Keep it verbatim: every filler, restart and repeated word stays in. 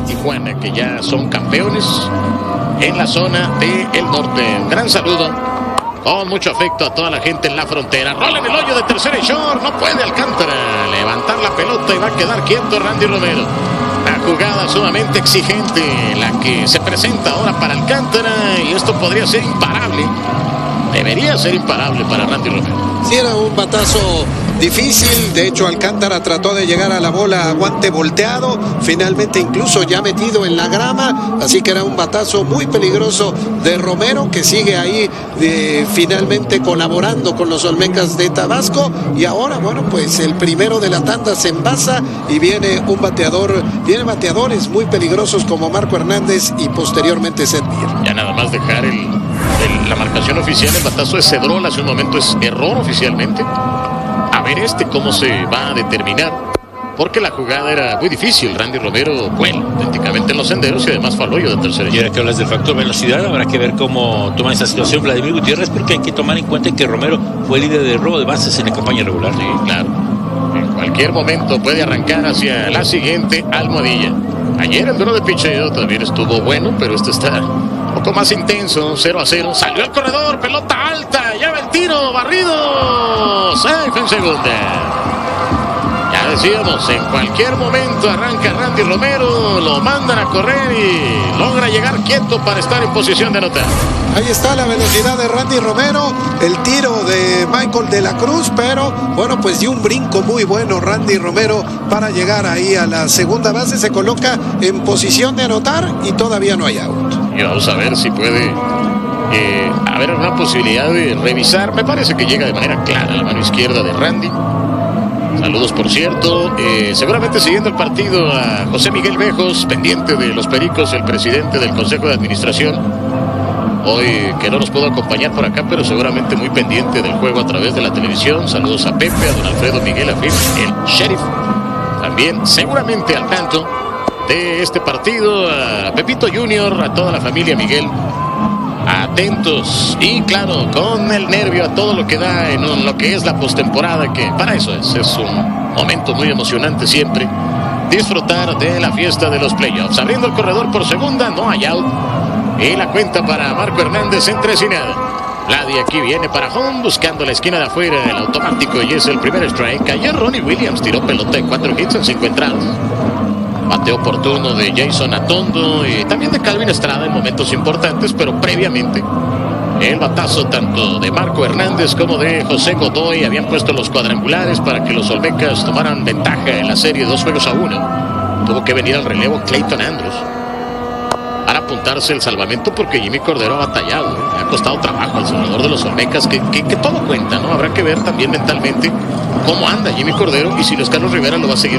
de Tijuana, que ya son campeones en la zona del norte. Un gran saludo con mucho afecto a toda la gente en la frontera. Rola en el hoyo de tercera y short, no puede Alcántara levantar la pelota y va a quedar quieto Randy Romero. Una jugada sumamente exigente la que se presenta ahora para Alcántara, y esto podría ser imparable. Debería ser imparable para Randy Romero. Sí, era un batazo difícil. De hecho, Alcántara trató de llegar a la bola a guante volteado, finalmente incluso ya metido en la grama, así que era un batazo muy peligroso de Romero, que sigue ahí eh, finalmente colaborando con los Olmecas de Tabasco. Y ahora, bueno, pues el primero de la tanda se envasa y viene un bateador, vienen bateadores muy peligrosos como Marco Hernández y posteriormente Seth Beer. Ya nada más dejar el, el, la marcación oficial. El batazo de Cedrol hace un momento es error oficialmente. A ver este cómo se va a determinar, porque la jugada era muy difícil. Randy Romero vuela auténticamente en los senderos y además fue al hoyo de tercera. Y ahora que hablas del factor velocidad, habrá que ver cómo toma esa situación Vladimir Gutiérrez, porque hay que tomar en cuenta que Romero fue líder de robo de bases en la campaña regular. Sí, claro. En cualquier momento puede arrancar hacia la siguiente almohadilla. Ayer el duelo de picheo también estuvo bueno, pero este está un poco más intenso. Cero a cero. Salió el corredor, pelota alta, lleva el tiro, barrido. Safe en segunda. Ya decíamos, en cualquier momento arranca Randy Romero, lo mandan a correr y logra llegar quieto para estar en posición de anotar. Ahí está la velocidad de Randy Romero, el tiro de Michael de la Cruz, pero bueno, pues dio un brinco muy bueno Randy Romero para llegar ahí a la segunda base. Se coloca en posición de anotar y todavía no hay out. Y vamos a ver si puede eh, haber una posibilidad de revisar. Me parece que llega de manera clara a la mano izquierda de Randy. Saludos, por cierto. Eh, seguramente siguiendo el partido a José Miguel Bejos, pendiente de los Pericos, el presidente del Consejo de Administración. Hoy que no nos pudo acompañar por acá, pero seguramente muy pendiente del juego a través de la televisión. Saludos a Pepe, a don Alfredo Miguel Afif, el sheriff. También seguramente al tanto de este partido, a Pepito Junior, a toda la familia Miguel. Atentos y claro, con el nervio a todo lo que da en un, lo que es la postemporada, que para eso es, es un momento muy emocionante siempre disfrutar de la fiesta de los playoffs. Abriendo el corredor por segunda, no hay out y la cuenta para Marco Hernández en tres y nada. Vladi aquí viene para home, buscando la esquina de afuera, el automático, y es el primer strike. Ayer Ronnie Williams tiró pelota de cuatro hits en cinco entradas. Bateo oportuno de Jason Atondo y también de Calvin Estrada en momentos importantes, pero previamente el batazo tanto de Marco Hernández como de José Godoy habían puesto los cuadrangulares para que los Olmecas tomaran ventaja en la serie dos juegos a uno. Tuvo que venir al relevo Clayton Andrews para apuntarse el salvamento, porque Jimmy Cordero ha batallado, ¿eh? Le ha costado trabajo al salvador de los Olmecas, que, que, que todo cuenta, ¿no? Habrá que ver también mentalmente cómo anda Jimmy Cordero y si Luis Carlos Rivera lo va a seguir